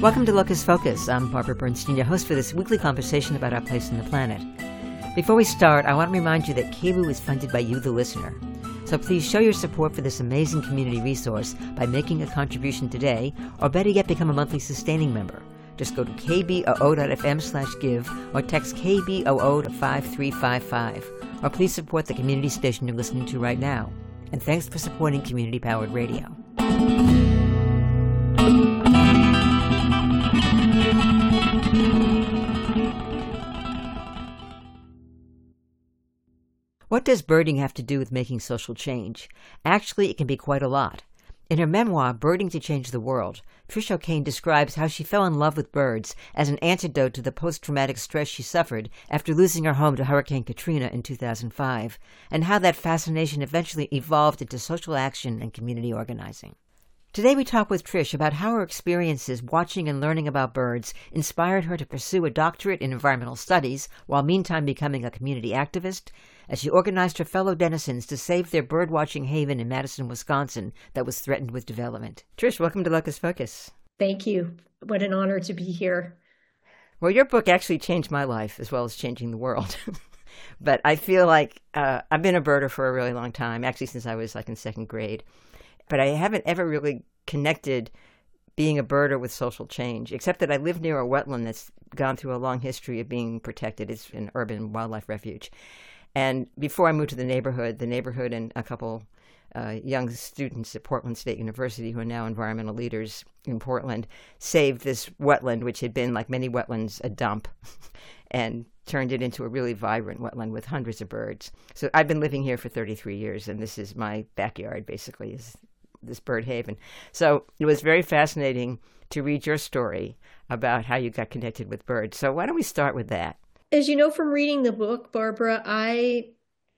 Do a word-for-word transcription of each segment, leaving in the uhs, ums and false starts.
Welcome to Locus Focus. I'm Barbara Bernstein, your host for this weekly conversation about our place on the planet. Before we start, I want to remind you that K B O O is funded by you, the listener. So please show your support for this amazing community resource by making a contribution today, or better yet, become a monthly sustaining member. Just go to kboo.fm slash give or text K B O O to five three five five. Or please support the community station you're listening to right now. And thanks for supporting community-powered radio. What does birding have to do with making social change? Actually, it can be quite a lot. In her memoir, Birding to Change the World, Trish O'Kane describes how she fell in love with birds as an antidote to the post-traumatic stress she suffered after losing her home to Hurricane Katrina in two thousand five, and how that fascination eventually evolved into social action and community organizing. Today we talk with Trish about how her experiences watching and learning about birds inspired her to pursue a doctorate in environmental studies while meantime becoming a community activist, as she organized her fellow denizens to save their bird-watching haven in Madison, Wisconsin that was threatened with development. Trish, welcome to Locus Focus. Thank you. What an honor to be here. Well, your book actually changed my life as well as changing the world. But I feel like uh, I've been a birder for a really long time, actually since I was like in second grade. But I haven't ever really connected being a birder with social change, except that I live near a wetland that's gone through a long history of being protected. It's an urban wildlife refuge. And before I moved to the neighborhood, the neighborhood and a couple uh, young students at Portland State University, who are now environmental leaders in Portland, saved this wetland, which had been, like many wetlands, a dump, and turned it into a really vibrant wetland with hundreds of birds. So I've been living here for thirty-three years, and this is my backyard, basically, is this bird haven. So it was very fascinating to read your story about how you got connected with birds. So why don't we start with that? As you know from reading the book, Barbara, I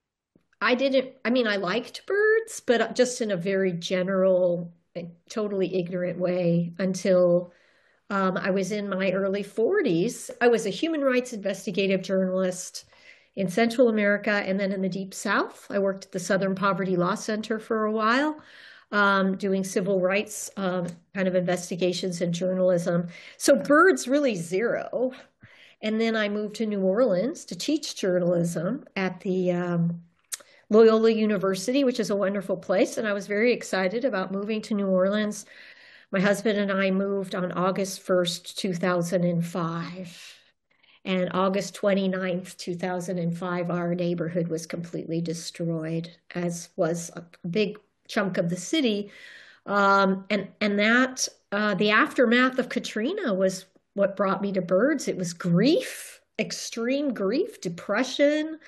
I didn't, I mean, I liked birds, but just in a very general, totally ignorant way until um, I was in my early forties. I was a human rights investigative journalist in Central America and then in the Deep South. I worked at the Southern Poverty Law Center for a while, um, doing civil rights um, kind of investigations and journalism. So birds really zero. And then I moved to New Orleans to teach journalism at the um, Loyola University, which is a wonderful place. And I was very excited about moving to New Orleans. My husband and I moved on August first, two thousand five. And August twenty-ninth, two thousand five, our neighborhood was completely destroyed, as was a big chunk of the city. Um, and, and that, uh, the aftermath of Katrina was what brought me to birds. It was grief, extreme grief, depression.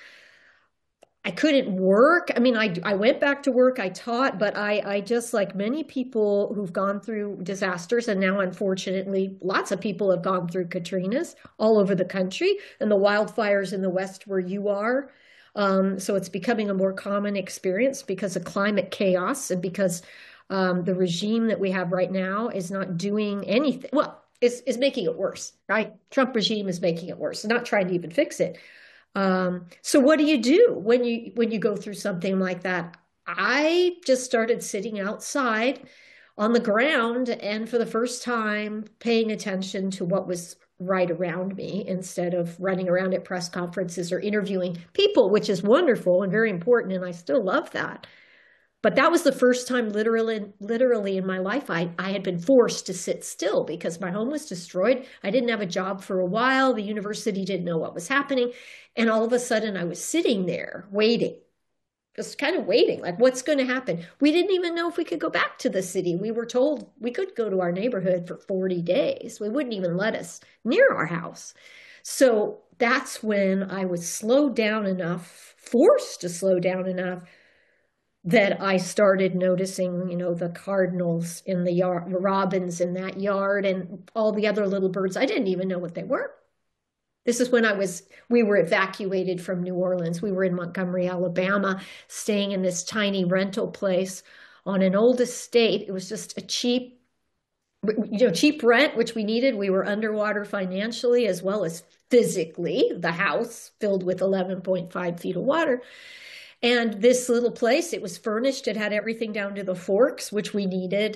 I couldn't work. I mean, I, I went back to work, I taught, but I, I just, like many people who've gone through disasters, and now unfortunately, lots of people have gone through Katrinas all over the country and the wildfires in the West where you are. Um, so it's becoming a more common experience because of climate chaos and because um, the regime that we have right now is not doing anything. Well, Is, is making it worse, right? Trump regime is making it worse, not trying to even fix it. Um, so what do you do when you when you go through something like that? I just started sitting outside on the ground and for the first time paying attention to what was right around me instead of running around at press conferences or interviewing people, which is wonderful and very important, and I still love that. But that was the first time literally, literally in my life I, I had been forced to sit still because my home was destroyed. I didn't have a job for a while. The university didn't know what was happening. And all of a sudden I was sitting there waiting, just kind of waiting, like what's going to happen? We didn't even know if we could go back to the city. We were told we could go to our neighborhood for forty days. We wouldn't even let us near our house. So that's when I was slowed down enough, forced to slow down enough, that I started noticing, you know, the cardinals in the yard, the robins in that yard, and all the other little birds. I didn't even know what they were. This is when I was, we were evacuated from New Orleans. We were in Montgomery, Alabama, staying in this tiny rental place on an old estate. It was just a cheap, you know, cheap rent, which we needed. We were underwater financially as well as physically. The house filled with eleven point five feet of water. And this little place, it was furnished. It had everything down to the forks, which we needed.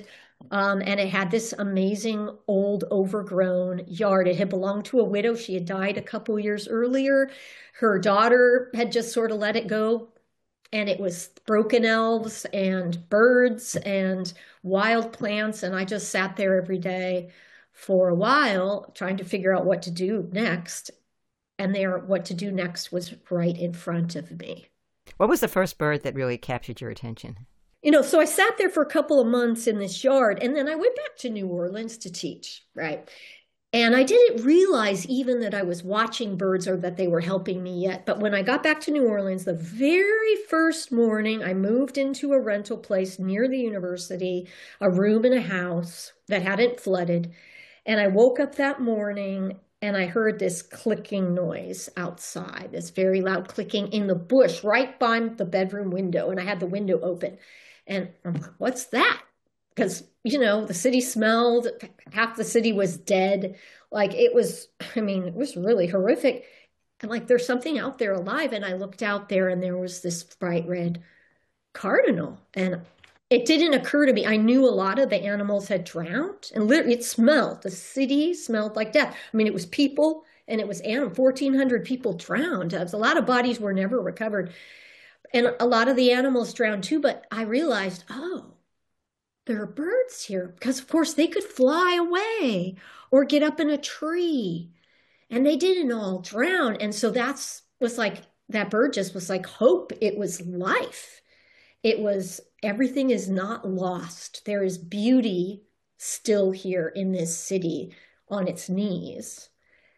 Um, and it had this amazing old overgrown yard. It had belonged to a widow. She had died a couple years earlier. Her daughter had just sort of let it go. And it was broken elves and birds and wild plants. And I just sat there every day for a while trying to figure out what to do next. And there, what to do next was right in front of me. What was the first bird that really captured your attention? You know, so I sat there for a couple of months in this yard, and then I went back to New Orleans to teach, right? And I didn't realize even that I was watching birds or that they were helping me yet. But when I got back to New Orleans, the very first morning, I moved into a rental place near the university, a room in a house that hadn't flooded. And I woke up that morning and I heard this clicking noise outside, this very loud clicking in the bush right by the bedroom window. And I had the window open. And I'm like, what's that? Because, you know, the city smelled, half the city was dead. Like it was, I mean, it was really horrific. And like, there's something out there alive. And I looked out there and there was this bright red cardinal. And it didn't occur to me. I knew a lot of the animals had drowned and literally it smelled. The city smelled like death. I mean, it was people and it was animals. fourteen hundred people drowned. A lot of bodies were never recovered. And a lot of the animals drowned too. But I realized, oh, there are birds here because, of course, they could fly away or get up in a tree. And they didn't all drown. And so that's was like that bird just was like hope. It was life. It was everything is not lost. There is beauty still here in this city on its knees.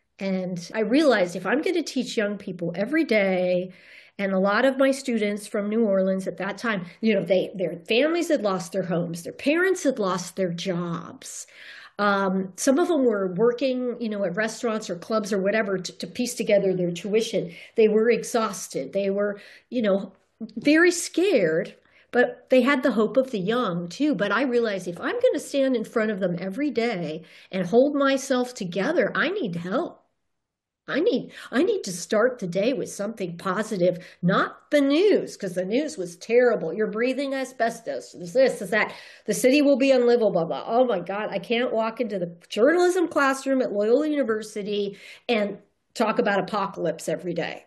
And I realized if I'm going to teach young people every day, and a lot of my students from New Orleans at that time, you know, they their families had lost their homes, their parents had lost their jobs. Um, some of them were working, you know, at restaurants or clubs or whatever to, to piece together their tuition. They were exhausted. They were, you know, very scared, but they had the hope of the young too. But I realized if I'm going to stand in front of them every day and hold myself together, I need help. I need I need to start the day with something positive, not the news, because the news was terrible. You're breathing asbestos. There's this, there's that. The city will be unlivable, blah, blah. Oh my God, I can't walk into the journalism classroom at Loyola University and talk about apocalypse every day.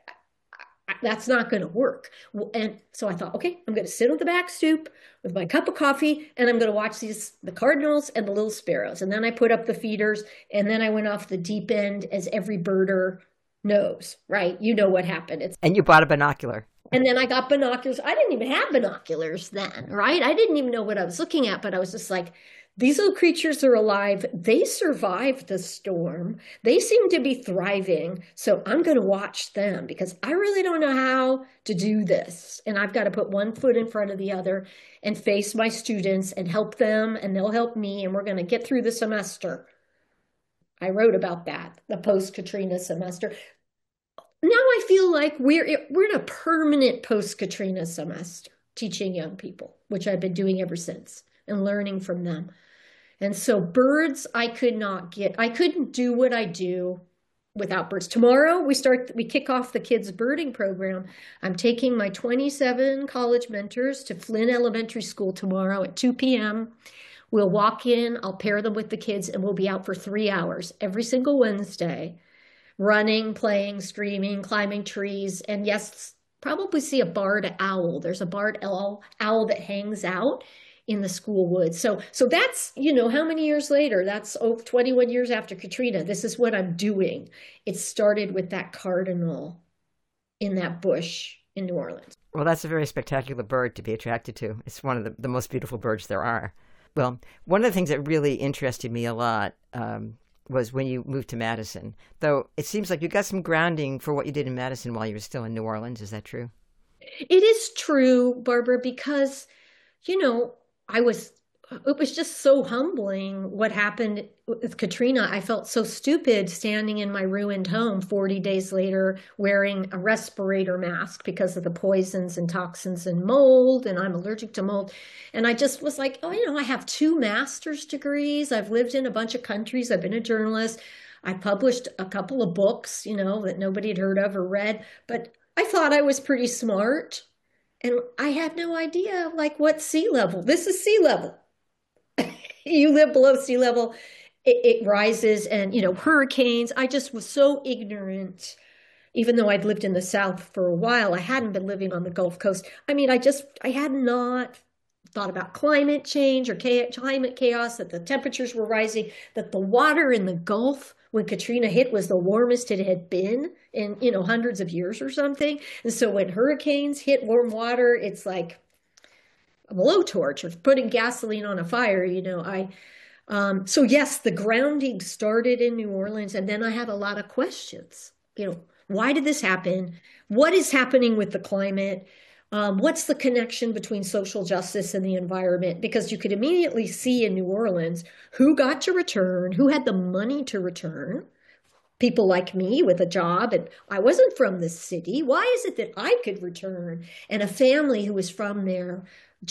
That's not going to work. And so I thought, okay, I'm going to sit on the back stoop with my cup of coffee and I'm going to watch these, the cardinals and the little sparrows. And then I put up the feeders and then I went off the deep end as every birder knows, right? You know what happened. It's, and you bought a binocular. And then I got binoculars. I didn't even have binoculars then, right? I didn't even know what I was looking at, but I was just like, these little creatures are alive. They survived the storm. They seem to be thriving. So I'm going to watch them because I really don't know how to do this. And I've got to put one foot in front of the other and face my students and help them and they'll help me. And we're going to get through the semester. I wrote about that, the post-Katrina semester. Now I feel like we're, we're in a permanent post-Katrina semester teaching young people, which I've been doing ever since and learning from them. And so birds, I could not get, I couldn't do what I do without birds. Tomorrow we start, we kick off the kids' birding program. I'm taking my twenty-seven college mentors to Flynn Elementary School tomorrow at two p.m. We'll walk in, I'll pair them with the kids, and we'll be out for three hours every single Wednesday, running, playing, screaming, climbing trees, and yes, probably see a barred owl. There's a barred owl, owl that hangs out in the school woods. So, so that's, you know, how many years later? That's oh, twenty-one years after Katrina. This is what I'm doing. It started with that cardinal in that bush in New Orleans. Well, that's a very spectacular bird to be attracted to. It's one of the, the most beautiful birds there are. Well, one of the things that really interested me a lot um, was when you moved to Madison, though it seems like you got some grounding for what you did in Madison while you were still in New Orleans. Is that true? It is true, Barbara, because, you know, I was, it was just so humbling what happened with Katrina. I felt so stupid standing in my ruined home forty days later wearing a respirator mask because of the poisons and toxins and mold, and I'm allergic to mold. And I just was like, oh, you know, I have two master's degrees. I've lived in a bunch of countries. I've been a journalist. I published a couple of books, you know, that nobody had heard of or read, but I thought I was pretty smart. And I had no idea, like, what sea level. This is sea level. you live below sea level, it, it rises and, you know, hurricanes. I just was so ignorant. Even though I'd lived in the South for a while, I hadn't been living on the Gulf Coast. I mean, I just, I had not thought about climate change or climate chaos, that the temperatures were rising, that the water in the Gulf when Katrina hit was the warmest it had been in, you know, hundreds of years or something. And so when hurricanes hit warm water, it's like a blowtorch or putting gasoline on a fire, you know, I, um, so yes, the grounding started in New Orleans, and then I had a lot of questions. You know, why did this happen? What is happening with the climate? Um, what's the connection between social justice and the environment? Because you could immediately see in New Orleans who got to return, who had the money to return. People like me with a job, and I wasn't from the city. Why is it that I could return, and a family who was from there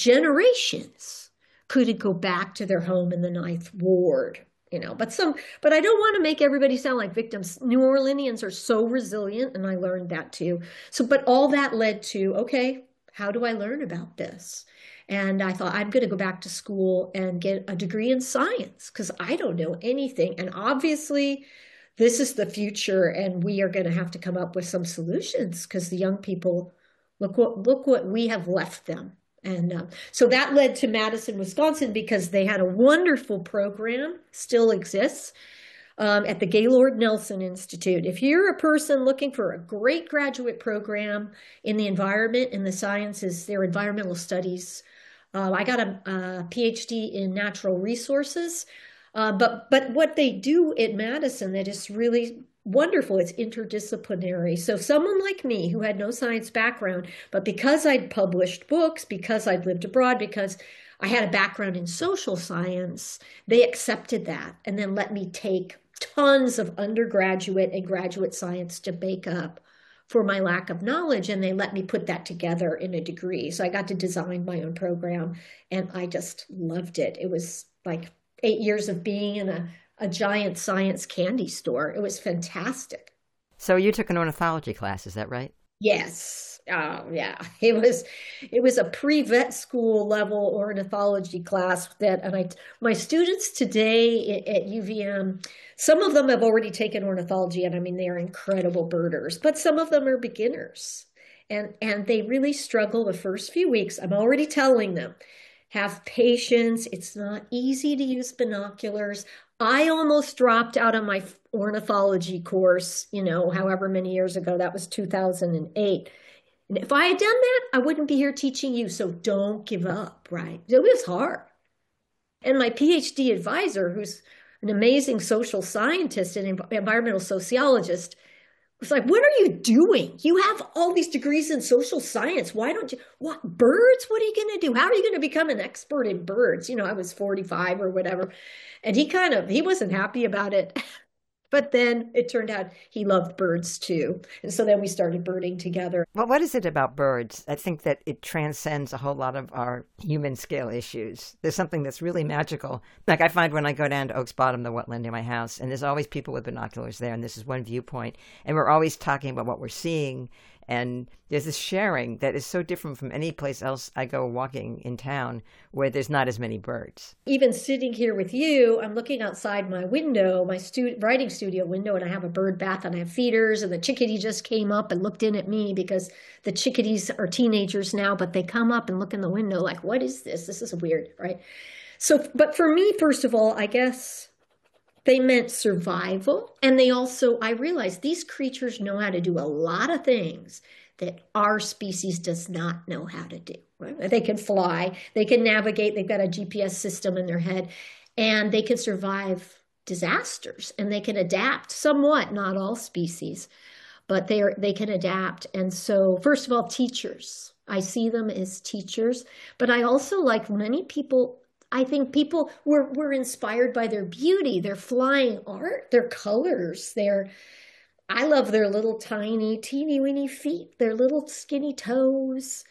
generations couldn't go back to their home in the Ninth Ward? You know, but some, but I don't want to make everybody sound like victims. New Orleanians are so resilient, and I learned that too. So, but all that led to, okay, how do I learn about this? And I thought, I'm going to go back to school and get a degree in science because I don't know anything. And obviously, this is the future, and we are going to have to come up with some solutions because the young people, look what look what we have left them. And uh, so that led to Madison, Wisconsin, because they had a wonderful program, still exists, um, at the Gaylord Nelson Institute. If you're a person looking for a great graduate program in the environment and the sciences, their environmental studies, uh, I got a, a PhD in natural resources. Uh, but but what they do at Madison that is really wonderful, it's interdisciplinary. So someone like me who had no science background, but because I'd published books, because I'd lived abroad, because I had a background in social science, they accepted that and then let me take tons of undergraduate and graduate science to make up for my lack of knowledge. And they let me put that together in a degree. So I got to design my own program, and I just loved it. It was like eight years of being in a, a giant science candy store. It was fantastic. So you took an ornithology class, is that right? Yes. Oh, yeah. It was it was a pre-vet school level ornithology class that, and I my students today at U V M, some of them have already taken ornithology, and I mean they are incredible birders, but some of them are beginners. And and they really struggle the first few weeks. I'm already telling them, have patience. It's not easy to use binoculars. I almost dropped out of my ornithology course, you know, however many years ago. That was two thousand eight. And if I had done that, I wouldn't be here teaching you. So don't give up, right? It was hard. And my PhD advisor, who's an amazing social scientist and environmental sociologist, was like, what are you doing? You have all these degrees in social science. Why don't you, what, birds? What are you going to do? How are you going to become an expert in birds? You know, I was forty-five or whatever. And he kind of, he wasn't happy about it. But then it turned out he loved birds too. And so then we started birding together. Well, what is it about birds? I think that it transcends a whole lot of our human scale issues. There's something that's really magical. Like I find when I go down to Oaks Bottom, the wetland near my house, and there's always people with binoculars there, and this is one viewpoint. And we're always talking about what we're seeing. And there's this sharing that is so different from any place else I go walking in town where there's not as many birds. Even sitting here with you, I'm looking outside my window, my stu- writing studio window, and I have a bird bath and I have feeders, and the chickadee just came up and looked in at me because the chickadees are teenagers now, but they come up and look in the window like, what is this? This is weird, right? So, but for me, first of all, I guess they meant survival. And they also, I realized these creatures know how to do a lot of things that our species does not know how to do. Right? They can fly, they can navigate, they've got a G P S system in their head, and they can survive disasters, and they can adapt somewhat, not all species, but they are, they can adapt. And so, first of all, teachers. I see them as teachers, but I also, like many people, I think people were, were inspired by their beauty, their flying art, their colors, their, I love their little tiny, teeny weeny feet, their little skinny toes.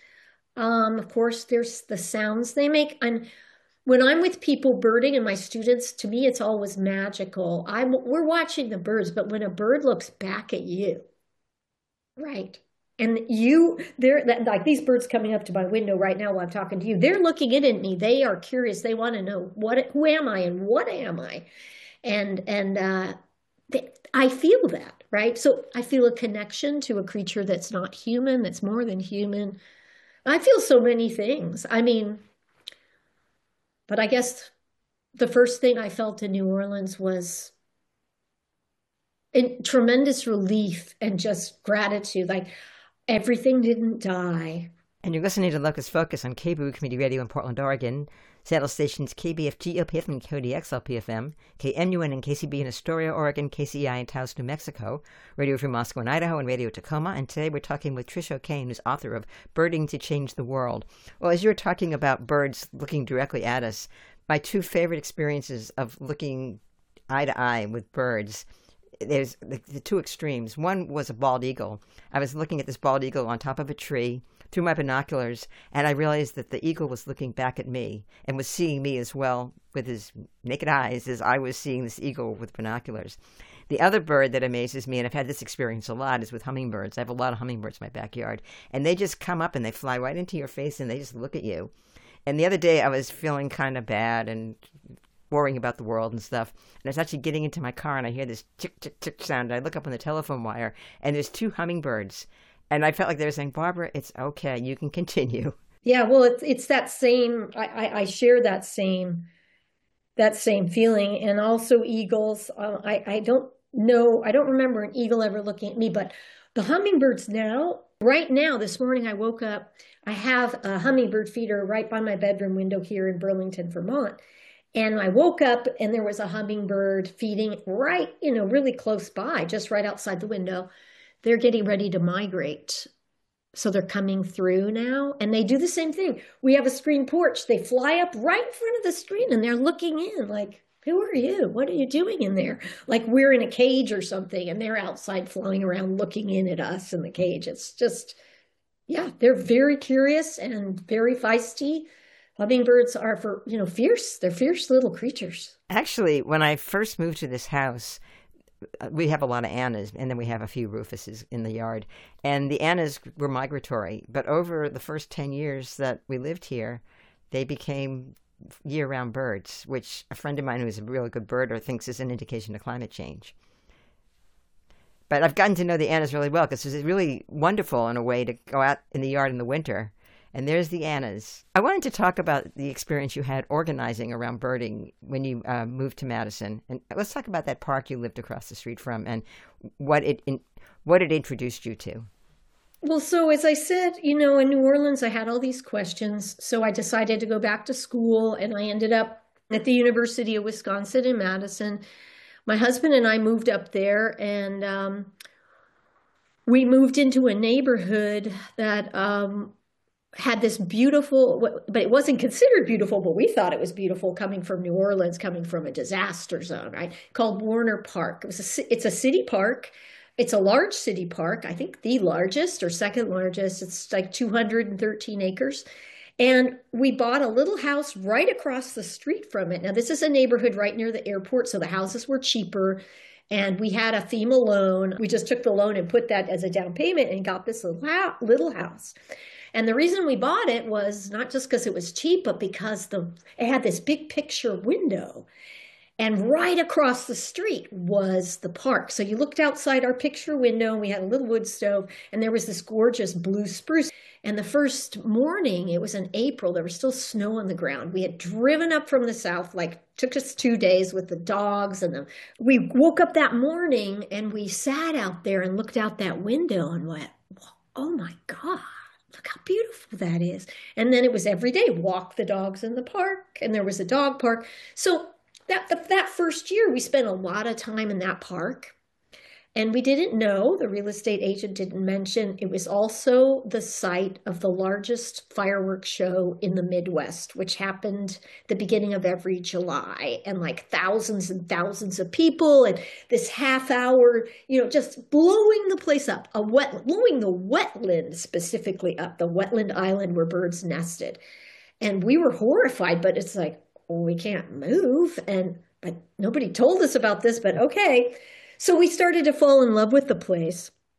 Um, of course, there's the sounds they make. And when I'm with people birding and my students, to me, it's always magical. I'm, we're watching the birds, but when a bird looks back at you, right? And you, they're like these birds coming up to my window right now while I'm talking to you. They're looking in at me. They are curious. They want to know what, who am I and what am I? And and uh, they, I feel that, right? So I feel a connection to a creature that's not human, that's more than human. I feel so many things. I mean, but I guess the first thing I felt in New Orleans was in tremendous relief and just gratitude. Like everything didn't die. And you're listening to Locust Focus on K B O O Community Radio in Portland, Oregon. Satellite stations K B F G L P F M and K O D X L P F M, K N U N and K C B in Astoria, Oregon, K C I in Taos, New Mexico, Radio Free Moscow in Idaho, and Radio Tacoma. And today we're talking with Trish O'Kane, who's author of Birding to Change the World. Well, as you were talking about birds looking directly at us, my two favorite experiences of looking eye to eye with birds, there's the, the two extremes. One was a bald eagle. I was looking at this bald eagle on top of a tree through my binoculars, and I realized that the eagle was looking back at me and was seeing me as well with his naked eyes as I was seeing this eagle with binoculars. The other bird that amazes me, and I've had this experience a lot, is with hummingbirds. I have a lot of hummingbirds in my backyard, and they just come up and they fly right into your face and they just look at you. And the other day I was feeling kind of bad and worrying about the world and stuff. And I was actually getting into my car and I hear this tick, tick, tick sound. I look up on the telephone wire and there's two hummingbirds. And I felt like they were saying, Barbara, it's okay. You can continue. Yeah, well, it's it's that same, I, I, I share that same, that same feeling. And also eagles, uh, I, I don't know, I don't remember an eagle ever looking at me, but the hummingbirds now, right now, this morning I woke up, I have a hummingbird feeder right by my bedroom window here in Burlington, Vermont. And I woke up and there was a hummingbird feeding right, you know, really close by, just right outside the window. They're getting ready to migrate. So they're coming through now and they do the same thing. We have a screen porch. They fly up right in front of the screen and they're looking in like, who are you? What are you doing in there? Like we're in a cage or something and they're outside flying around looking in at us in the cage. It's just, yeah, they're very curious and very feisty. Hummingbirds are for, you know, fierce. They're fierce little creatures. Actually, when I first moved to this house, we have a lot of Annas, and then we have a few Rufuses in the yard. And the Annas were migratory. But over the first ten years that we lived here, they became year-round birds, which a friend of mine who's a really good birder thinks is an indication of climate change. But I've gotten to know the Annas really well because it's really wonderful in a way to go out in the yard in the winter. And there's the Annas. I wanted to talk about the experience you had organizing around birding when you uh, moved to Madison. And let's talk about that park you lived across the street from and what it in, what it introduced you to. Well, so as I said, you know, in New Orleans, I had all these questions. So I decided to go back to school and I ended up at the University of Wisconsin in Madison. My husband and I moved up there and um, we moved into a neighborhood that um, had this beautiful, but it wasn't considered beautiful, but we thought it was beautiful coming from New Orleans, coming from a disaster zone, right? Called Warner Park. It was a, it's a city park. It's a large city park. I think the largest or second largest. It's like two hundred thirteen acres. And we bought a little house right across the street from it. Now, this is a neighborhood right near the airport, so the houses were cheaper. And we had a FEMA loan. We just took the loan and put that as a down payment and got this little house. And the reason we bought it was not just because it was cheap, but because the it had this big picture window. And right across the street was the park. So you looked outside our picture window, and we had a little wood stove, and there was this gorgeous blue spruce. And the first morning, it was in April, there was still snow on the ground. We had driven up from the south, like took us two days with the dogs. And the, we woke up that morning, and we sat out there and looked out that window and went, oh my God. Look how beautiful that is. And then it was every day, walk the dogs in the park, and there was a dog park. So that that first year, we spent a lot of time in that park. And we didn't know, the real estate agent didn't mention, it was also the site of the largest fireworks show in the Midwest, which happened the beginning of every July, and like thousands and thousands of people, and this half hour, you know, just blowing the place up, a wet, blowing the wetland specifically up, the wetland island where birds nested. And we were horrified, but it's like, well, we can't move. And, but nobody told us about this, but okay. So we started to fall in love with the place.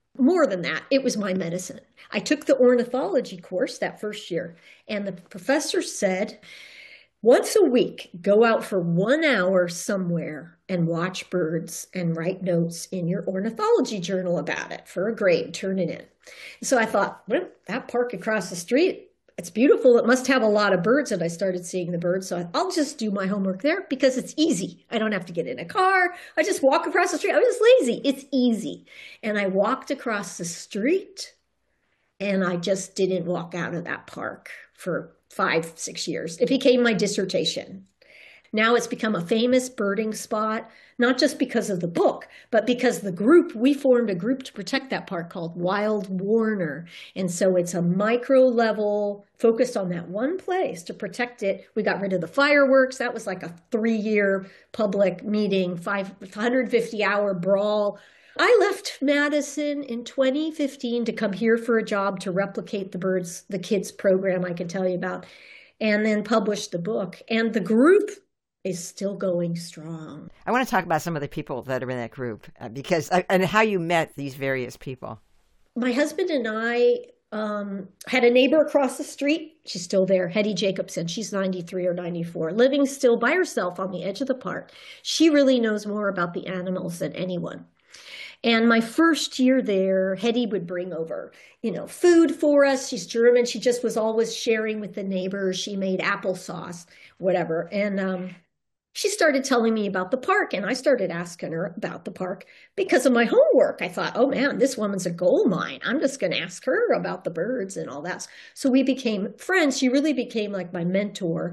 More than that, it was my medicine. I took the ornithology course that first year, and the professor said, once a week, go out for one hour somewhere and watch birds and write notes in your ornithology journal about it for a grade, turn it in. So I thought, well, that park across the street, it's beautiful. It must have a lot of birds. And I started seeing the birds. So I, I'll just do my homework there because it's easy. I don't have to get in a car. I just walk across the street. I'm just lazy. It's easy. And I walked across the street and I just didn't walk out of that park for five, six years. It became my dissertation. Now it's become a famous birding spot, not just because of the book, but because the group, we formed a group to protect that park called Wild Warner. And so it's a micro level focused on that one place to protect it. We got rid of the fireworks. That was like a three-year public meeting, five hundred fifty hour brawl. I left Madison in twenty fifteen to come here for a job to replicate the birds, the kids program I can tell you about, and then published the book. And the group is still going strong. I want to talk about some of the people that are in that group uh, because uh, and how you met these various people. My husband and I um, had a neighbor across the street. She's still there, Hetty Jacobson. She's ninety-three or ninety-four, living still by herself on the edge of the park. She really knows more about the animals than anyone. And my first year there, Hetty would bring over, you know, food for us. She's German. She just was always sharing with the neighbors. She made applesauce, whatever. And um, she started telling me about the park. And I started asking her about the park because of my homework. I thought, oh, man, this woman's a gold mine. I'm just going to ask her about the birds and all that. So we became friends. She really became like my mentor.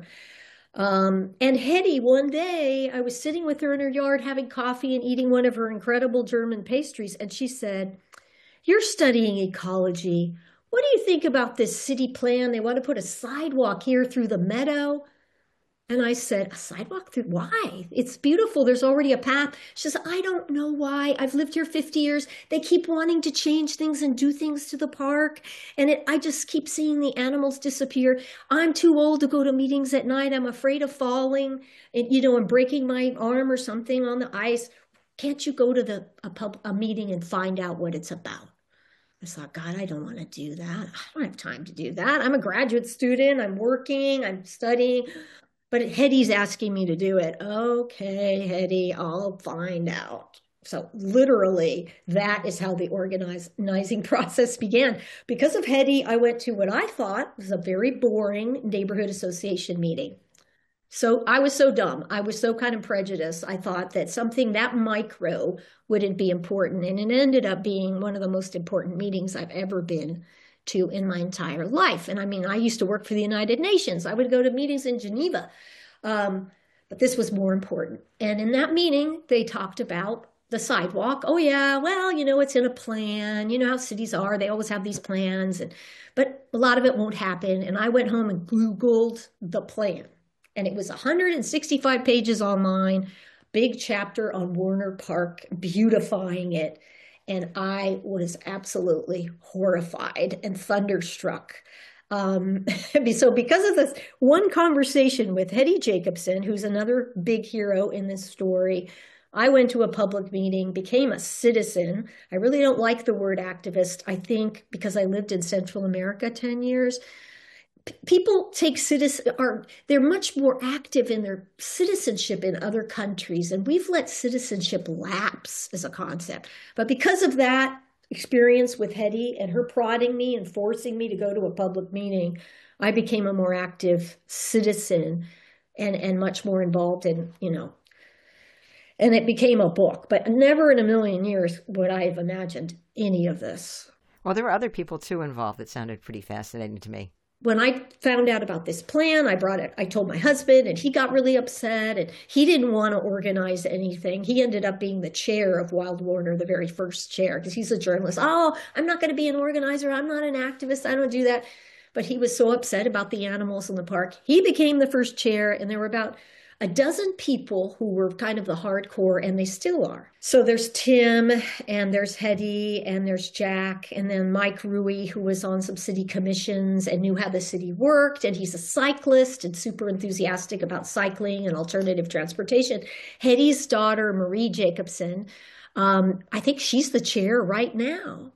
Um, and Hetty, one day, I was sitting with her in her yard having coffee and eating one of her incredible German pastries. And she said, you're studying ecology. What do you think about this city plan? They want to put a sidewalk here through the meadow. And I said, a sidewalk through, why? It's beautiful. There's already a path. She says, I don't know why. I've lived here fifty years. They keep wanting to change things and do things to the park. And it, I just keep seeing the animals disappear. I'm too old to go to meetings at night. I'm afraid of falling and, you know, and breaking my arm or something on the ice. Can't you go to the a, pub, a meeting and find out what it's about? I thought, God, I don't want to do that. I don't have time to do that. I'm a graduate student. I'm working. I'm studying. But Hetty's asking me to do it. Okay, Hetty, I'll find out. So literally, that is how the organizing process began. Because of Hetty, I went to what I thought was a very boring neighborhood association meeting. So I was so dumb. I was so kind of prejudiced. I thought that something that micro wouldn't be important. And it ended up being one of the most important meetings I've ever been to in my entire life. And I mean, I used to work for the United Nations. I would go to meetings in Geneva. Um, but this was more important. And in that meeting, they talked about the sidewalk. Oh, yeah, well, you know, it's in a plan. You know how cities are. They always have these plans. And but a lot of it won't happen. And I went home and Googled the plan. And it was one hundred sixty-five pages online, big chapter on Warner Park, beautifying it. And I was absolutely horrified and thunderstruck. Um, so because of this one conversation with Hetty Jacobson, who's another big hero in this story, I went to a public meeting, became a citizen. I really don't like the word activist. I think because I lived in Central America ten years, people take citizen are they're much more active in their citizenship in other countries, and we've let citizenship lapse as a concept. But because of that experience with Hetty and her prodding me and forcing me to go to a public meeting, I became a more active citizen and and much more involved in, you know, and it became a book. But never in a million years would I have imagined any of this. Well, there were other people too involved that sounded pretty fascinating to me. When I found out about this plan, I brought it, I told my husband, and he got really upset, and he didn't want to organize anything. He ended up being the chair of Wild Warner, the very first chair, because he's a journalist. Oh, I'm not going to be an organizer. I'm not an activist. I don't do that. But he was so upset about the animals in the park. He became the first chair, and there were about a dozen people who were kind of the hardcore, and they still are. So there's Tim, and there's Hetty, and there's Jack, and then Mike Rui, who was on some city commissions and knew how the city worked, and he's a cyclist and super enthusiastic about cycling and alternative transportation. Hetty's daughter, Marie Jacobson, um, I think she's the chair right now.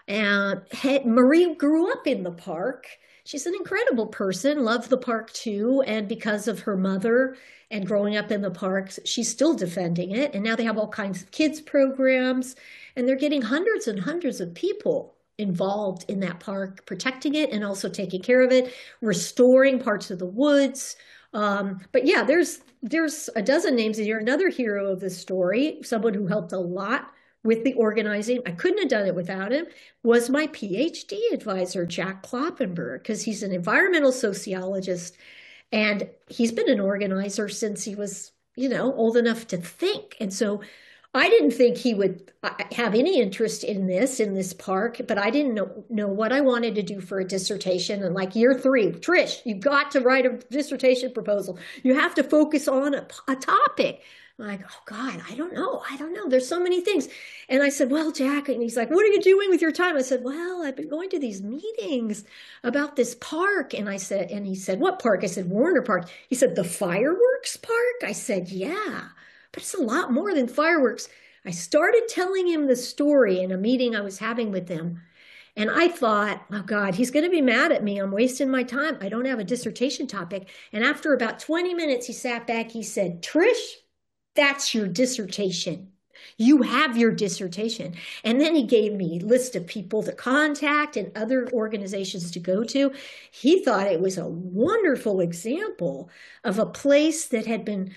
And had, Marie grew up in the park. She's an incredible person, loved the park too. And because of her mother and growing up in the parks, she's still defending it. And now they have all kinds of kids programs, and they're getting hundreds and hundreds of people involved in that park, protecting it and also taking care of it, restoring parts of the woods. Um, but yeah, there's there's a dozen names here. Another hero of the story, someone who helped a lot with the organizing, I couldn't have done it without him, was my PhD advisor, Jack Kloppenberg, because he's an environmental sociologist, and he's been an organizer since he was, you know, old enough to think. And so I didn't think he would have any interest in this, in this park, but I didn't know, know what I wanted to do for a dissertation. And like year three, Trish, you've got to write a dissertation proposal. You have to focus on a, a topic. I'm like, oh God, I don't know. I don't know. There's so many things. And I said, well, Jack, and he's like, what are you doing with your time? I said, well, I've been going to these meetings about this park. And I said, and he said, what park? I said, Warner Park. He said, the fireworks park? I said, yeah, but it's a lot more than fireworks. I started telling him the story in a meeting I was having with him. And I thought, oh God, he's going to be mad at me. I'm wasting my time. I don't have a dissertation topic. And after about twenty minutes, he sat back. He said, Trish, that's your dissertation. You have your dissertation. And then he gave me a list of people to contact and other organizations to go to. He thought it was a wonderful example of a place that had been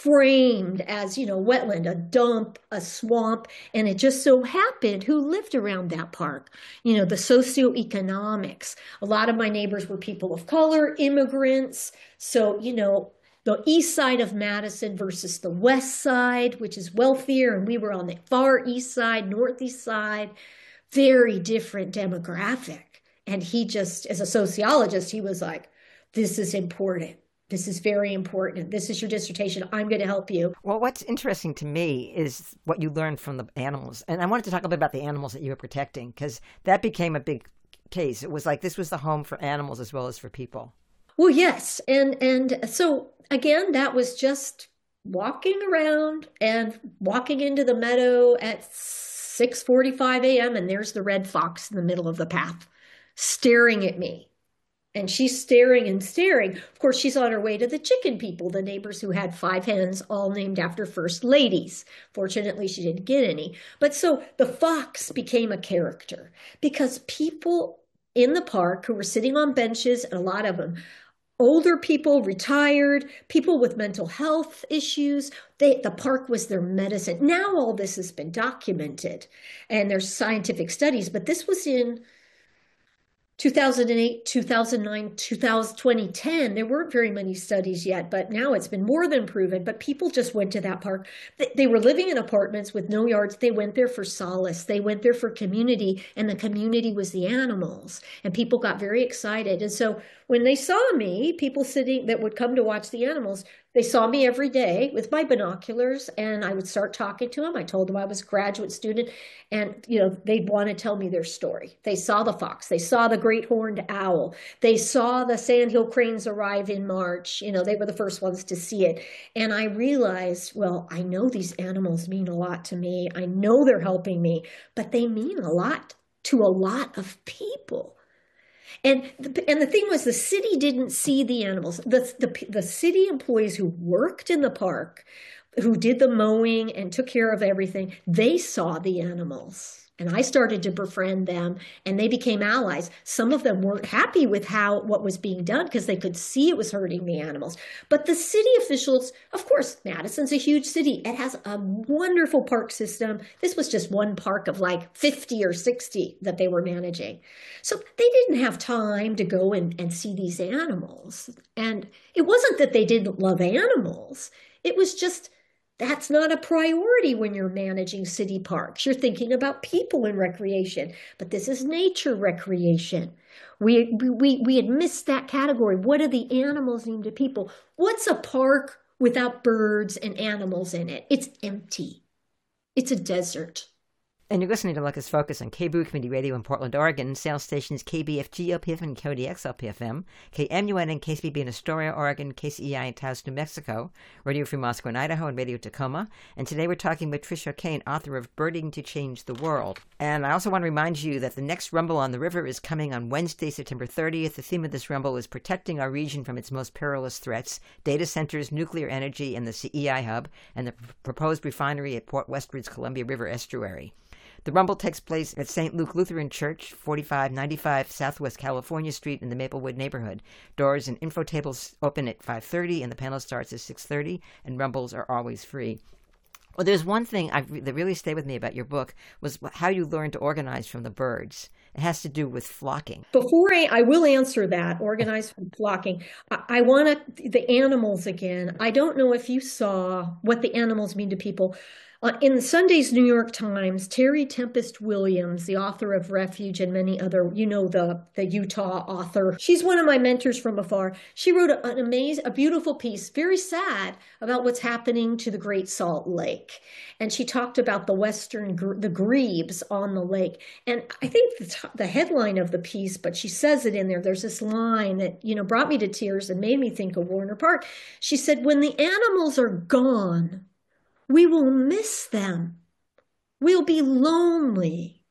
framed as, you know, wetland, a dump, a swamp. And it just so happened who lived around that park. You know, the socioeconomics. A lot of my neighbors were people of color, immigrants. So, you know, the east side of Madison versus the west side, which is wealthier, and we were on the far east side, northeast side, very different demographic. And he just, as a sociologist, he was like, this is important. This is very important. This is your dissertation. I'm going to help you. Well, what's interesting to me is what you learned from the animals. And I wanted to talk a bit about the animals that you were protecting, because that became a big case. It was like this was the home for animals as well as for people. Well, yes. And and so, again, that was just walking around and walking into the meadow at six forty-five a.m. and there's the red fox in the middle of the path staring at me. And she's staring and staring. Of course, she's on her way to the chicken people, the neighbors who had five hens, all named after first ladies. Fortunately, she didn't get any. But so the fox became a character because people in the park who were sitting on benches, and a lot of them, older people, retired, people with mental health issues, they, the park was their medicine. Now all this has been documented and there's scientific studies, but this was in two thousand eight, two thousand nine, two thousand, twenty ten. There weren't very many studies yet, but now it's been more than proven. But people just went to that park. They, they were living in apartments with no yards. They went there for solace. They went there for community, and the community was the animals. And people got very excited. And so when they saw me, people sitting that would come to watch the animals, they saw me every day with my binoculars, and I would start talking to them. I told them I was a graduate student, and you know they'd want to tell me their story. They saw the fox, they saw the great horned owl, they saw the sandhill cranes arrive in March. You know, they were the first ones to see it, and I realized, well, I know these animals mean a lot to me. I know they're helping me, but they mean a lot to a lot of people. And the, and the thing was, the city didn't see the animals. The, the, the city employees who worked in the park, who did the mowing and took care of everything, they saw the animals. And I started to befriend them, and they became allies. Some of them weren't happy with how what was being done because they could see it was hurting the animals. But the city officials, of course, Madison's a huge city. It has a wonderful park system. This was just one park of like fifty or sixty that they were managing. So they didn't have time to go and, and see these animals. And it wasn't that they didn't love animals. It was just that's not a priority when you're managing city parks. You're thinking about people and recreation, but this is nature recreation. We, we, we had missed that category. What do the animals mean to people? What's a park without birds and animals in it? It's empty. It's a desert. And you're listening to Locust Focus on K B O O Community Radio in Portland, Oregon, sales stations K B F G L P F M and K O D X L P F M, K M U N and K C B B in Astoria, Oregon, K C E I in Taos, New Mexico, Radio Free Moscow in Idaho, and Radio Tacoma. And today we're talking with Tricia O'Kane, author of Birding to Change the World. And I also want to remind you that the next Rumble on the River is coming on Wednesday, September thirtieth. The theme of this Rumble is protecting our region from its most perilous threats: data centers, nuclear energy, and the C E I hub, and the proposed refinery at Port Westward's Columbia River estuary. The Rumble takes place at Saint Luke Lutheran Church, forty-five ninety-five Southwest California Street in the Maplewood neighborhood. Doors and info tables open at five thirty, and the panel starts at six thirty, and Rumbles are always free. Well, there's one thing I, that really stayed with me about your book was how you learned to organize from the birds. It has to do with flocking. Before I, I will answer that, organize from flocking, I, I want to, the animals again. I don't know if you saw what the animals mean to people. Uh, in Sunday's New York Times, Terry Tempest Williams, the author of Refuge and many other, you know, the, the Utah author, she's one of my mentors from afar. She wrote a, an amazing, a beautiful piece, very sad, about what's happening to the Great Salt Lake. And she talked about the western, the grebes on the lake. And I think the, t- the headline of the piece, but she says it in there, there's this line that, you know, brought me to tears and made me think of Warner Park. She said, when the animals are gone, we will miss them. We'll be lonely.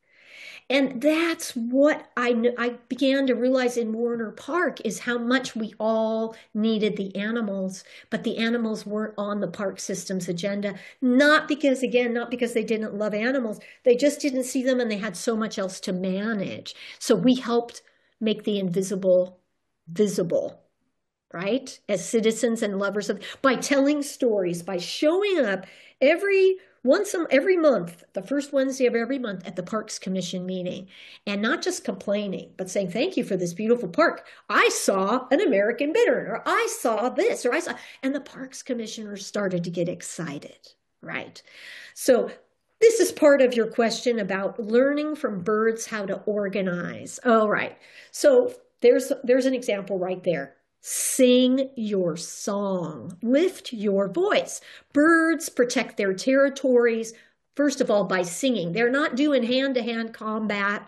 And that's what I, I began to realize in Warner Park, is how much we all needed the animals, but the animals weren't on the park system's agenda. Not because, again, not because they didn't love animals. They just didn't see them, and they had so much else to manage. So we helped make the invisible visible, right? As citizens and lovers of, by telling stories, by showing up every once a, every month, the first Wednesday of every month at the Parks Commission meeting, and not just complaining, but saying, thank you for this beautiful park. I saw an American bittern, or I saw this, or I saw, and the Parks Commissioners started to get excited, right? So this is part of your question about learning from birds how to organize. Oh, right. So there's there's an example right there. Sing your song. Lift your voice. Birds protect their territories, first of all, by singing. They're not doing hand-to-hand combat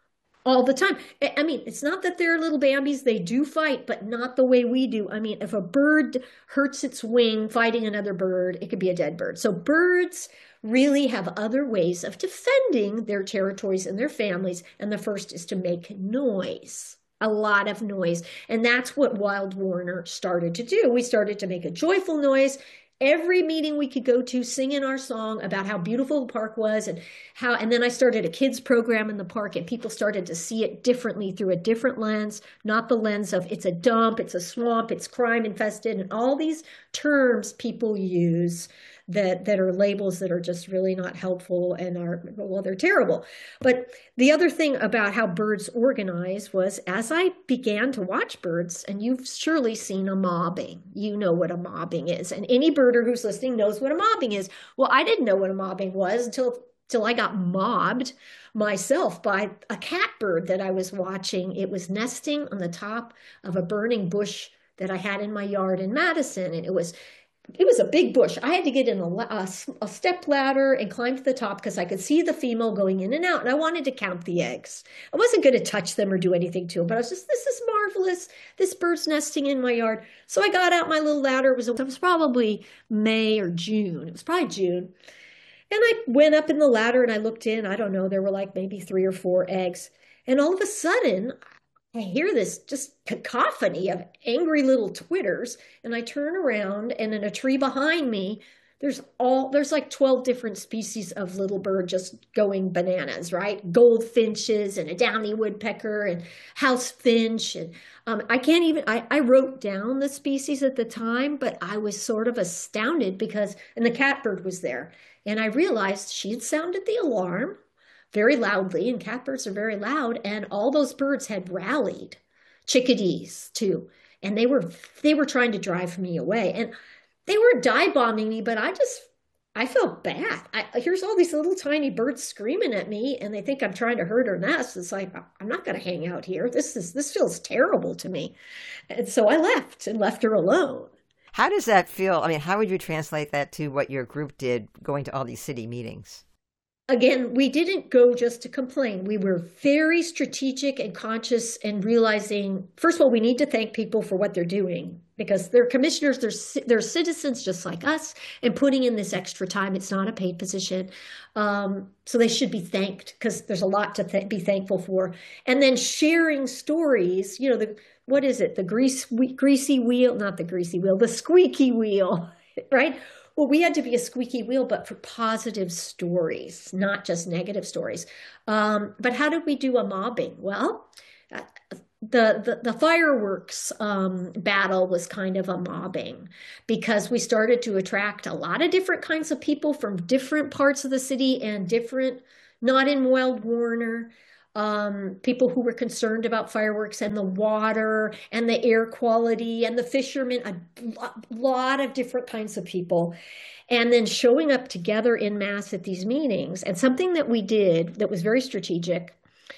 all the time. I mean, it's not that they're little Bambis. They do fight, but not the way we do. I mean, if a bird hurts its wing fighting another bird, it could be a dead bird. So birds really have other ways of defending their territories and their families. And the first is to make noise. A lot of noise. And that's what Wild Warner started to do. We started to make a joyful noise. Every meeting we could go to, singing our song about how beautiful the park was, and how, and then I started a kids program in the park, and people started to see it differently through a different lens, not the lens of it's a dump, it's a swamp, it's crime infested, and all these terms people use that that are labels that are just really not helpful and are, well, they're terrible. But the other thing about how birds organize was, as I began to watch birds, and you've surely seen a mobbing, you know what a mobbing is, and any birder who's listening knows what a mobbing is. Well, I didn't know what a mobbing was until till I got mobbed myself by a catbird that I was watching. It was nesting on the top of a burning bush that I had in my yard in Madison, and it was It was a big bush. I had to get in a, a, a step ladder and climb to the top because I could see the female going in and out, and I wanted to count the eggs. I wasn't going to touch them or do anything to them, but I was just, this is marvelous. This bird's nesting in my yard. So I got out my little ladder. It was, it was probably May or June. It was probably June. And I went up in the ladder and I looked in. I don't know. There were like maybe three or four eggs. And all of a sudden, I hear this just cacophony of angry little twitters, and I turn around, and in a tree behind me, there's all there's like twelve different species of little bird just going bananas, right? Goldfinches and a downy woodpecker and house finch. And um, I can't even, I, I wrote down the species at the time, but I was sort of astounded because, and the catbird was there, and I realized she had sounded the alarm very loudly, and catbirds are very loud, and all those birds had rallied, chickadees too, and they were they were trying to drive me away, and they were dive bombing me, but I just I felt bad. I, here's all these little tiny birds screaming at me, and they think I'm trying to hurt her nest. It's like, I'm not going to hang out here. This is this feels terrible to me, and so I left and left her alone. How does that feel? I mean, how would you translate that to what your group did going to all these city meetings? again, we didn't go just to complain. We were very strategic and conscious and realizing, first of all, we need to thank people for what they're doing because they're commissioners, they're, they're citizens just like us and putting in this extra time. It's not a paid position. Um, so they should be thanked because there's a lot to th- be thankful for. And then sharing stories, you know, the, what is it? The grease, greasy wheel, not the greasy wheel, the squeaky wheel, right? Well, we had to be a squeaky wheel, but for positive stories, not just negative stories. Um, but how did we do a mobbing? Well, uh, the, the, the fireworks um, battle was kind of a mobbing because we started to attract a lot of different kinds of people from different parts of the city and different, not in Wild Warner, um, people who were concerned about fireworks and the water and the air quality and the fishermen, a lot of different kinds of people. And then showing up together in mass at these meetings. And something that we did that was very strategic,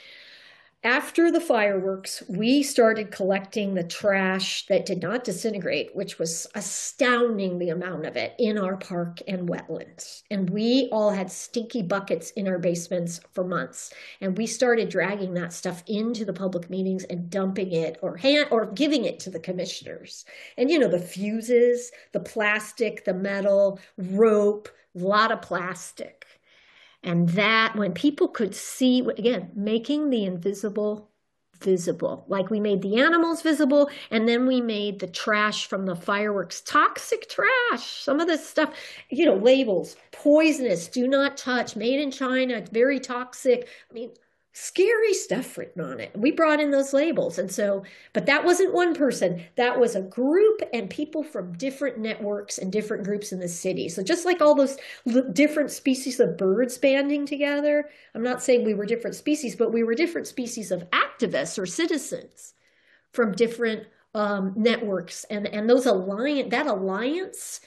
after the fireworks, we started collecting the trash that did not disintegrate, which was astounding the amount of it in our park and wetlands. And we all had stinky buckets in our basements for months. And we started dragging that stuff into the public meetings and dumping it or hand, or giving it to the commissioners. And, you know, the fuses, the plastic, the metal, rope, a lot of plastic. And that when people could see, again, making the invisible visible, like we made the animals visible, and then we made the trash from the fireworks, toxic trash, some of this stuff, you know, labels, poisonous, do not touch, made in China, very toxic. I mean, scary stuff written on it. We brought in those labels. And so, but that wasn't one person. That was a group and people from different networks and different groups in the city. So just like all those different species of birds banding together, I'm not saying we were different species, but we were different species of activists or citizens from different um, networks. And, and those alliance, that alliance,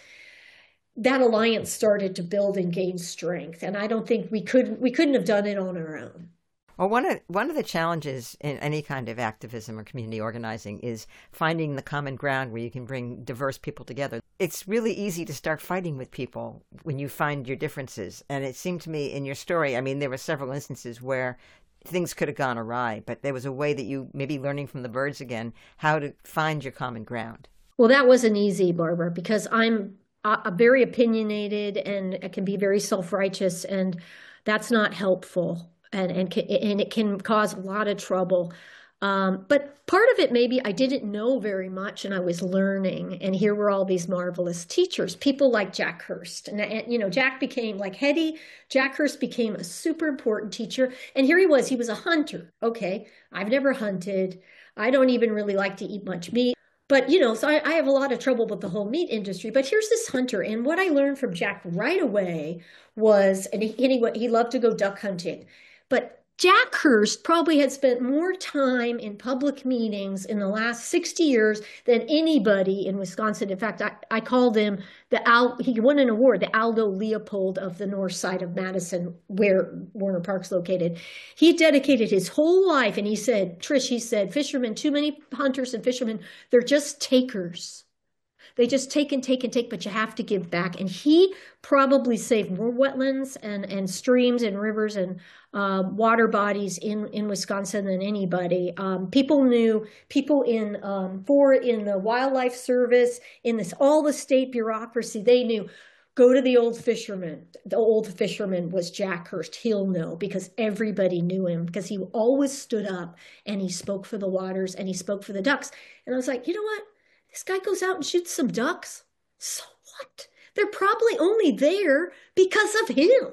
that alliance started to build and gain strength. And I don't think we could, we couldn't have done it on our own. Well, one of one of the challenges in any kind of activism or community organizing is finding the common ground where you can bring diverse people together. It's really easy to start fighting with people when you find your differences. And it seemed to me in your story, I mean, there were several instances where things could have gone awry, but there was a way that you, maybe learning from the birds again, how to find your common ground. Well, that wasn't easy, Barbara, because I'm a very opinionated and I can be very self-righteous, and that's not helpful. And, and, and it can cause a lot of trouble. Um, but part of it, maybe I didn't know very much and I was learning. And here were all these marvelous teachers, people like Jack Hurst. And, and you know, Jack became like Hetty. Jack Hurst became a super important teacher. And here he was, he was a hunter. Okay, I've never hunted. I don't even really like to eat much meat. But, you know, so I, I have a lot of trouble with the whole meat industry. But here's this hunter. And what I learned from Jack right away was, and he, and he, he loved to go duck hunting. But Jack Hurst probably had spent more time in public meetings in the last sixty years than anybody in Wisconsin. In fact, I, I called him the Al, he won an award, the Aldo Leopold of the north side of Madison, where Warner Park's located. He dedicated his whole life, and he said, Trish, he said, fishermen, too many hunters and fishermen, they're just takers. They just take and take and take, but you have to give back. And he probably saved more wetlands and, and streams and rivers and uh, water bodies in, in Wisconsin than anybody. Um, people knew, people in um, for in the Wildlife Service, in this all the state bureaucracy, they knew, go to the old fisherman. The old fisherman was Jack Hurst. He'll know because everybody knew him because he always stood up and he spoke for the waters and he spoke for the ducks. And I was like, you know what? This guy goes out and shoots some ducks. So what? They're probably only there because of him.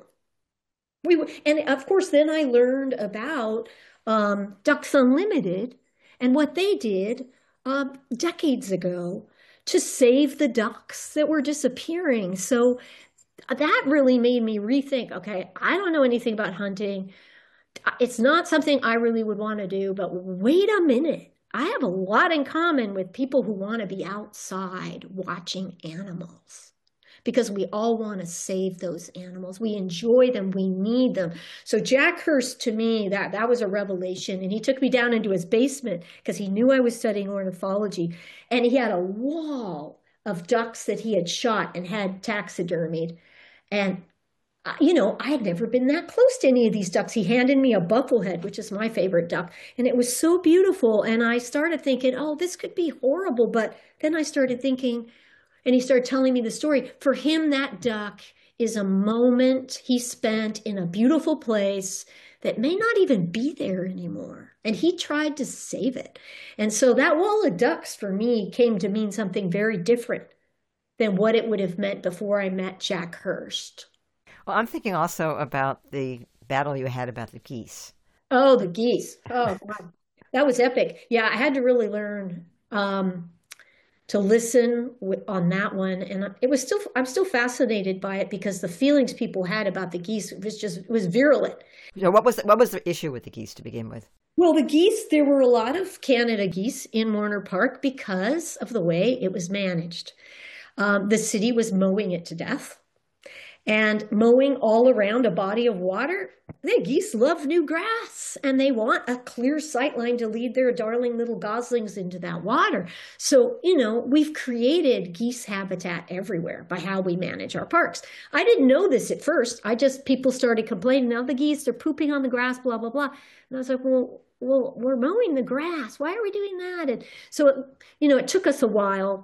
We and of course, then I learned about um, Ducks Unlimited and what they did um, decades ago to save the ducks that were disappearing. So that really made me rethink. Okay, I don't know anything about hunting. It's not something I really would want to do. But wait a minute. I have a lot in common with people who want to be outside watching animals because we all want to save those animals. We enjoy them. We need them. So Jack Hurst, to me, that, that was a revelation. And he took me down into his basement because he knew I was studying ornithology. And he had a wall of ducks that he had shot and had taxidermied. And uh, you know, I had never been that close to any of these ducks. He handed me a bufflehead, which is my favorite duck, and it was so beautiful. And I started thinking, oh, this could be horrible. But then I started thinking, and he started telling me the story. For him, that duck is a moment he spent in a beautiful place that may not even be there anymore. And he tried to save it. And so that wall of ducks for me came to mean something very different than what it would have meant before I met Jack Hurst. Well, I'm thinking also about the battle you had about the geese. Oh, the geese. Oh, God. That was epic. Yeah, I had to really learn um, to listen w- on that one. And it was still, I'm still fascinated by it because the feelings people had about the geese was just, it was virulent. So what was the, what was the issue with the geese to begin with? Well, the geese, there were a lot of Canada geese in Warner Park because of the way it was managed. Um, the city was mowing it to death. And mowing all around a body of water, the geese love new grass and they want a clear sight line to lead their darling little goslings into that water. So, you know, we've created geese habitat everywhere by how we manage our parks. I didn't know this at first. I just, people started complaining, now the geese are pooping on the grass, blah, blah, blah. And I was like, well, well, we're mowing the grass. Why are we doing that? And so, it, you know, it took us a while.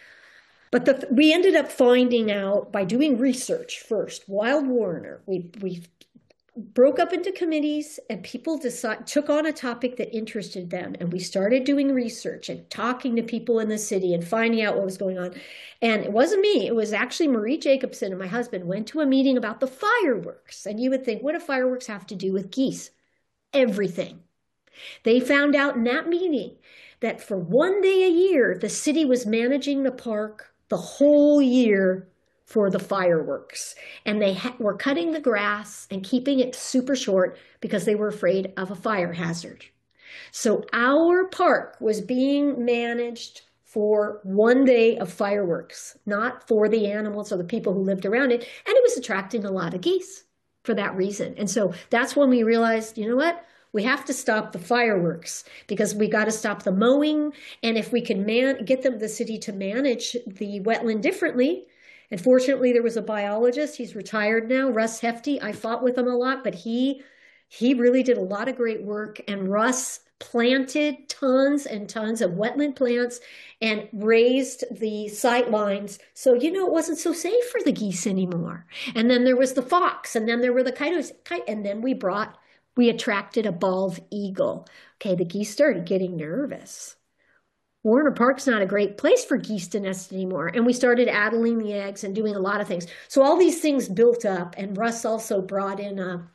But the, we ended up finding out by doing research first. Wild Warner, we we broke up into committees and people decide, took on a topic that interested them. And we started doing research and talking to people in the city and finding out what was going on. And it wasn't me. It was actually Marie Jacobson and my husband went to a meeting about the fireworks. And you would think, what do fireworks have to do with geese? Everything. They found out in that meeting that for one day a year, the city was managing the park the whole year for the fireworks. And they ha- were cutting the grass and keeping it super short because they were afraid of a fire hazard. So our park was being managed for one day of fireworks, not for the animals or the people who lived around it. And it was attracting a lot of geese for that reason. And so that's when we realized, you know what? We have to stop the fireworks because we got to stop the mowing. And if we can man- get them, the city to manage the wetland differently. And fortunately, there was a biologist. He's retired now, Russ Hefty. I fought with him a lot, but he he really did a lot of great work. And Russ planted tons and tons of wetland plants and raised the sight lines. So, you know, it wasn't so safe for the geese anymore. And then there was the fox, and then there were the coyotes. And then we brought We attracted a bald eagle. Okay, the geese started getting nervous. Warner Park's not a great place for geese to nest anymore. And we started addling the eggs and doing a lot of things. So all these things built up. And Russ also brought in a,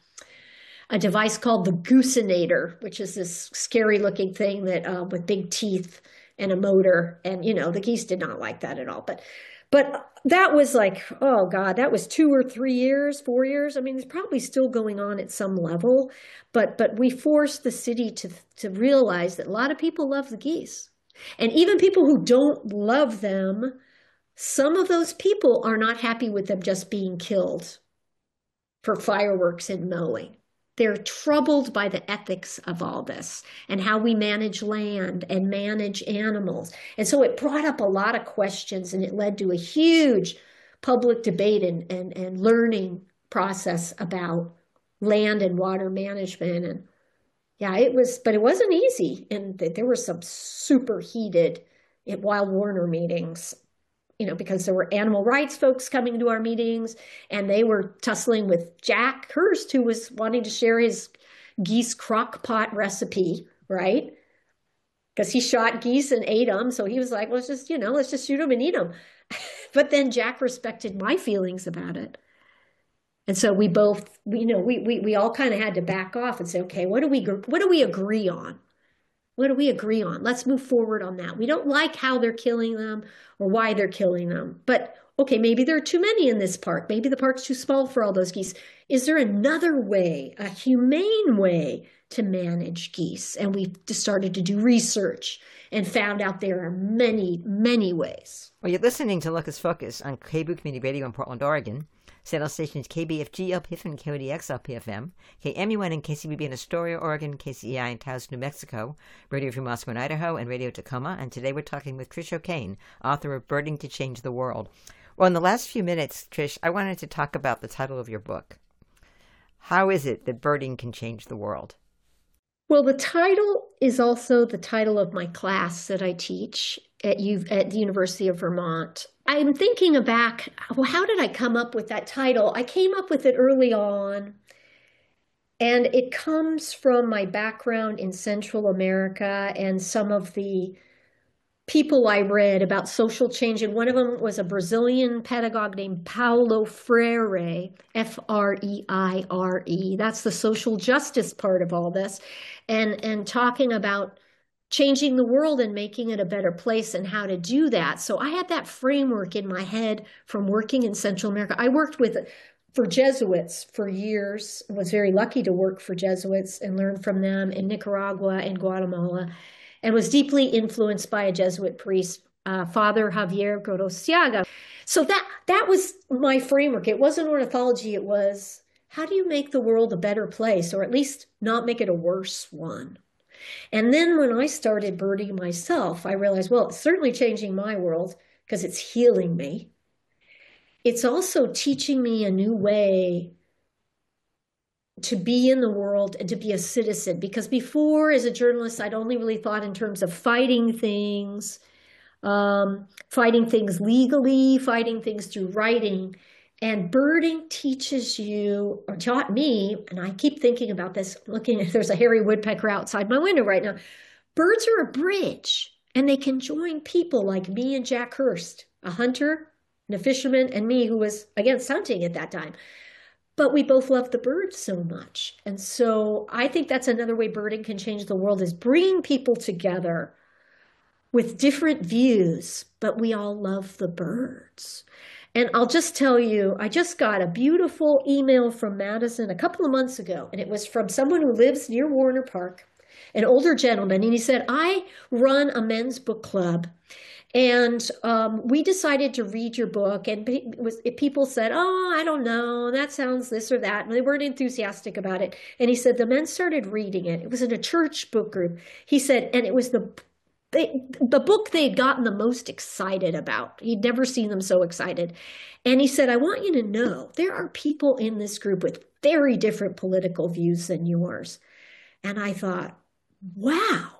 a device called the Goosinator, which is this scary looking thing that uh, with big teeth and a motor. And, you know, the geese did not like that at all. But But that was like, oh God, that was two or three years, four years. I mean, it's probably still going on at some level, but but we forced the city to to realize that a lot of people love the geese. And even people who don't love them, some of those people are not happy with them just being killed for fireworks and mowing. They're troubled by the ethics of all this and how we manage land and manage animals. And so it brought up a lot of questions and it led to a huge public debate and, and, and learning process about land and water management. And yeah, it was, but it wasn't easy. And there were some super heated at Wild Warner meetings, you know, because there were animal rights folks coming to our meetings and they were tussling with Jack Hurst, who was wanting to share his geese crock pot recipe, right? Because he shot geese and ate them. So he was like, well, let's just, you know, let's just shoot them and eat them. But then Jack respected my feelings about it. And so we both, we, you know, we, we, we all kind of had to back off and say, okay, what do we, what do we agree on? What do we agree on? Let's move forward on that. We don't like how they're killing them or why they're killing them. But, okay, maybe there are too many in this park. Maybe the park's too small for all those geese. Is there another way, a humane way to manage geese? And we just started to do research and found out there are many, many ways. Well, you're listening to Locus Focus on K B O Community Radio in Portland, Oregon. Satellite stations K B F G L P F M and K O D X L P F M, K M U N and K C B B in Astoria, Oregon, K C E I in Taos, New Mexico, Radio Free Moscow in Idaho, and Radio Tacoma. And today we're talking with Trish O'Kane, author of Birding to Change the World. Well, in the last few minutes, Trish, I wanted to talk about the title of your book. How is it that birding can change the world? Well, the title is also the title of my class that I teach at U at the University of Vermont. I'm thinking back, well, how did I come up with that title? I came up with it early on, and it comes from my background in Central America and some of the people I read about social change. And one of them was a Brazilian pedagogue named Paulo Freire, F R E I R E. That's the social justice part of all this. And, and talking about changing the world and making it a better place and how to do that. So I had that framework in my head from working in Central America. I worked with for Jesuits for years. I was very lucky to work for Jesuits and learn from them in Nicaragua and Guatemala, and was deeply influenced by a Jesuit priest, uh, Father Javier Gorostiaga. So that that was my framework. It wasn't ornithology. It was, how do you make the world a better place, or at least not make it a worse one? And then when I started birding myself, I realized, well, it's certainly changing my world because it's healing me. It's also teaching me a new way to be in the world and to be a citizen. Because before, as a journalist, I'd only really thought in terms of fighting things, um, fighting things legally, fighting things through writing. And birding teaches you, or taught me, and I keep thinking about this, looking if there's a hairy woodpecker outside my window right now. Birds are a bridge, and they can join people like me and Jack Hurst, a hunter and a fisherman, and me who was against hunting at that time. But we both love the birds so much. And so I think that's another way birding can change the world, is bringing people together with different views, but we all love the birds. And I'll just tell you, I just got a beautiful email from Madison a couple of months ago, and it was from someone who lives near Warner Park, an older gentleman, and he said, I run a men's book club, and um, we decided to read your book, and it was, it, people said, oh, I don't know, that sounds this or that, and they weren't enthusiastic about it. And he said, the men started reading it. It was in a church book group. He said, and it was the They, the book they'd gotten the most excited about. He'd never seen them so excited. And he said, I want you to know there are people in this group with very different political views than yours. And I thought, wow,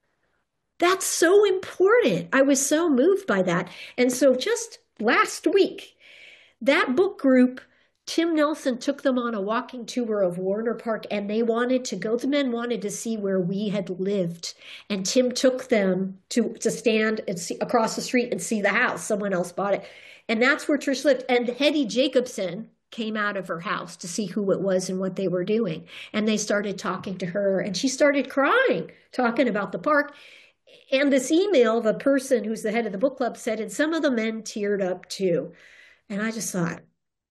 that's so important. I was so moved by that. And so just last week, that book group, Tim Nelson took them on a walking tour of Warner Park, and they wanted to go, the men wanted to see where we had lived. And Tim took them to, to stand and see across the street and see the house. Someone else bought it. And that's where Trish lived. And Hetty Jacobson came out of her house to see who it was and what they were doing. And they started talking to her, and she started crying, talking about the park. And this email, the person who's the head of the book club said, and some of the men teared up too. And I just thought,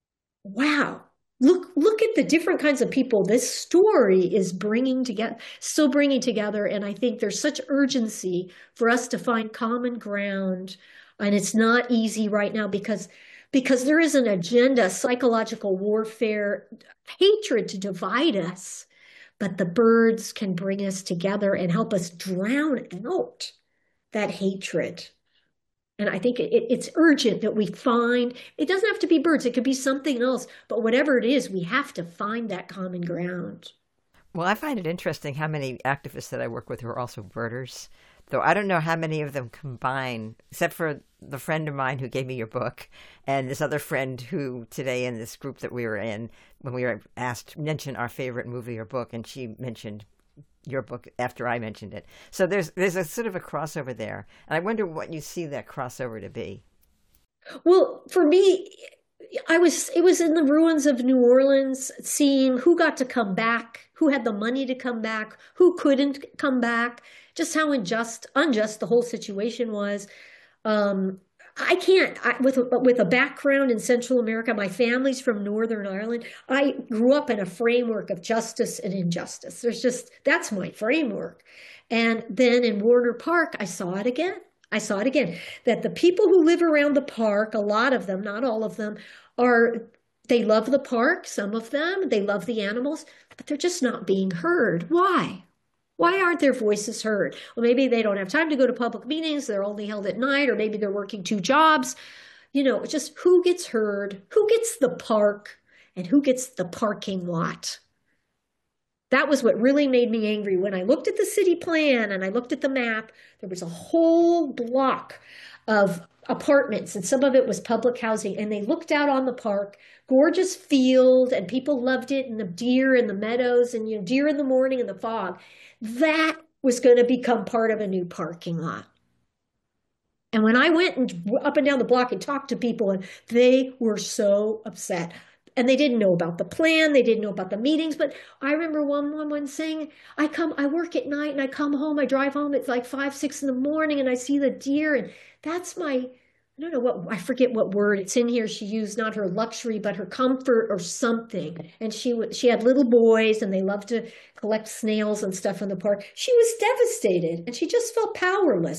wow, look, look at the different kinds of people this story is bringing together, still bringing together. And I think there's such urgency for us to find common ground. And it's not easy right now because, because there is an agenda, psychological warfare, hatred to divide us. But the birds can bring us together and help us drown out that hatred. And I think it, it's urgent that we find, it doesn't have to be birds, it could be something else, but whatever it is, we have to find that common ground. Well, I find it interesting how many activists that I work with who are also birders, though I don't know how many of them combine, except for the friend of mine who gave me your book, and this other friend who today in this group that we were in, when we were asked to mention our favorite movie or book, and she mentioned your book after I mentioned it. So there's there's a sort of a crossover there. And I wonder what you see that crossover to be. Well, for me, I was it was in the ruins of New Orleans, seeing who got to come back, who had the money to come back, who couldn't come back, just how unjust unjust the whole situation was. Um, I can't, I, with, a, with a background in Central America, my family's from Northern Ireland. I grew up in a framework of justice and injustice. There's just, that's my framework. And then in Warner Park, I saw it again. I saw it again, that the people who live around the park, a lot of them, not all of them, are, they love the park, some of them, they love the animals, but they're just not being heard. Why? Why aren't their voices heard? Well, maybe they don't have time to go to public meetings. They're only held at night, or maybe they're working two jobs. You know, just who gets heard, who gets the park, and who gets the parking lot. That was what really made me angry. When I looked at the city plan and I looked at the map, there was a whole block of apartments, and some of it was public housing. And they looked out on the park, gorgeous field, and people loved it, and the deer in the meadows, and you know, deer in the morning and the fog. That was going to become part of a new parking lot. And when I went and up and down the block and talked to people, and they were so upset. And they didn't know about the plan. They didn't know about the meetings. But I remember one woman saying, I come, I work at night and I come home, I drive home, it's like five, six in the morning and I see the deer. And that's my, I don't know what, I forget what word it's in here. She used not her luxury, but her comfort or something. And she she had little boys and they loved to collect snails and stuff in the park. She was devastated and she just felt powerless.